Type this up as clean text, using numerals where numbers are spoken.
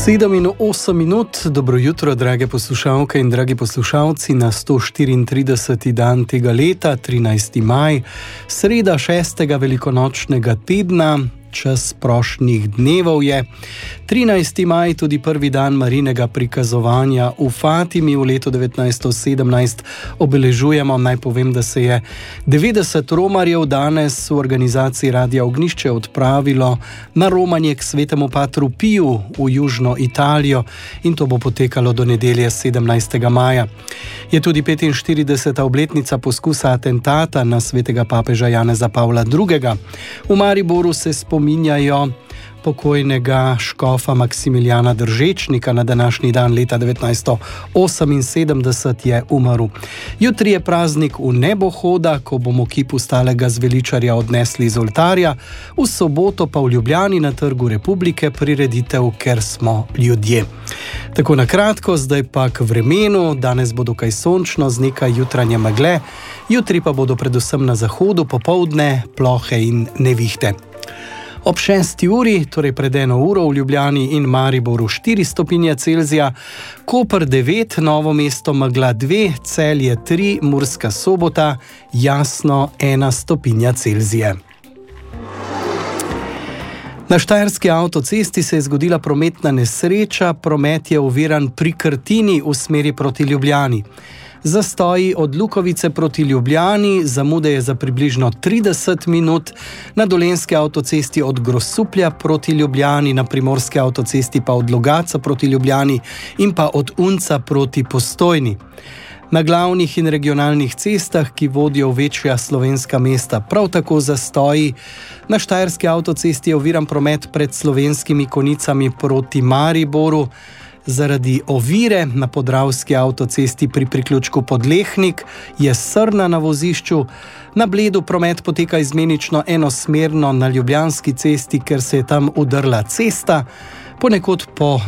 7 in 8 minut, dobro jutro, drage poslušalke in dragi poslušalci, na 134. dan tega leta, 13. maj, sreda 6. velikonočnega tedna, čas prošnjih dnevov je. 13. maj, tudi prvi dan Marijinega prikazovanja v Fatimi v letu 1917 obeležujemo. Naj povem, da se je 90 romarjev danes v organizaciji Radia Ognjišče odpravilo na romanje k svetemu patru Piju v južno Italijo in to bo potekalo do nedelje 17. maja. Je tudi 45. obletnica poskusa atentata na svetega papeža Janeza Pavla II. V Mariboru se spominjajo pokojnega škofa Maksimilijana Držečnika. Na današnji dan leta 1978 je umrl. Jutri je praznik v nebohoda, ko bomo kipu stalega zveličarja odnesli iz oltarja, v soboto pa v Ljubljani na Trgu Republike prireditev Ker smo ljudje. Tako na kratko, zdaj pa k vremenu. Danes bo dokaj sončno z nekaj jutranje megle, jutri pa bodo predvsem na zahodu popoldne plohe in nevihte. Ob 6. uri, torej pred 1 uro, v Ljubljani in Mariboru 4 stopinje Celzija, Koper 9, Novo mesto megla 2, Celje 3, Murska Sobota jasno 1 stopinja Celzije. Na štajerski avtocesti se je zgodila prometna nesreča, promet je oviran pri Krtini v smeri proti Ljubljani. Zastoji od Lukovice proti Ljubljani, zamude je za približno 30 minut, na dolenjski avtocesti od Grosuplja proti Ljubljani, na primorski avtocesti pa od Logatca proti Ljubljani in pa od Unca proti Postojni. Na glavnih in regionalnih cestah, ki vodijo v večja slovenska mesta, prav tako zastoji. Na štajerski avtocesti je oviran promet pred Slovenskimi Konjicami proti Mariboru. Zaradi ovire na podravski avtocesti pri priključku Podlehnik je srna na vozišču. Na Bledu promet poteka izmenično enosmerno na Ljubljanski cesti, ker se je tam udrla cesta, ponekod po